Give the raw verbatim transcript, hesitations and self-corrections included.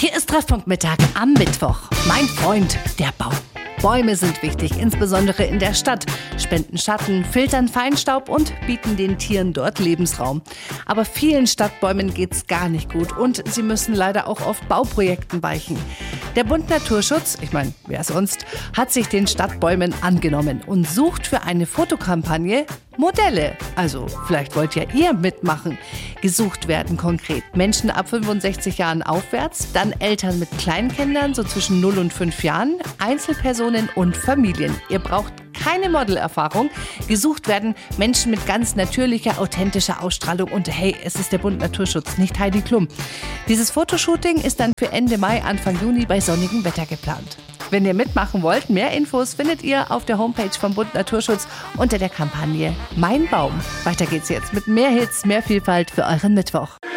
Hier ist Treffpunkt Mittag am Mittwoch. Mein Freund, der Baum. Bäume sind wichtig, insbesondere in der Stadt. Spenden Schatten, filtern Feinstaub und bieten den Tieren dort Lebensraum. Aber vielen Stadtbäumen geht's gar nicht gut und sie müssen leider auch oft Bauprojekten weichen. Der Bund Naturschutz, ich meine, wer sonst, hat sich den Stadtbäumen angenommen und sucht für eine Fotokampagne Modelle. Also vielleicht wollt ja ihr mitmachen. Gesucht werden konkret Menschen ab fünfundsechzig Jahren aufwärts, dann Eltern mit Kleinkindern, so zwischen null und fünf Jahren, Einzelpersonen und Familien. Ihr braucht keine Modelerfahrung. Gesucht werden Menschen mit ganz natürlicher, authentischer Ausstrahlung. Und hey, es ist der Bund Naturschutz, nicht Heidi Klum. Dieses Fotoshooting ist dann für Ende Mai, Anfang Juni bei sonnigem Wetter geplant. Wenn ihr mitmachen wollt, mehr Infos findet ihr auf der Homepage vom Bund Naturschutz unter der Kampagne Mein Baum. Weiter geht's jetzt mit mehr Hits, mehr Vielfalt für euren Mittwoch.